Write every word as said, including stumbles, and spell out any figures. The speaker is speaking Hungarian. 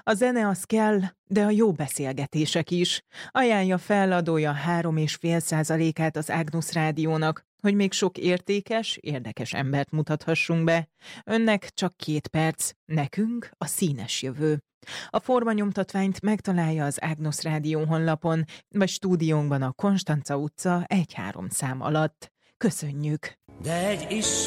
A zene az kell, de a jó beszélgetések is. Ajánlja fel adója három és fél százalékát az Ágnusz Rádiónak, hogy még sok értékes, érdekes embert mutathassunk be. Önnek csak két perc, nekünk a színes jövő. A formanyomtatványt megtalálja az Ágnusz Rádió honlapon, vagy stúdiónkban a Konstanca utca egy három szám alatt. Köszönjük! De egy is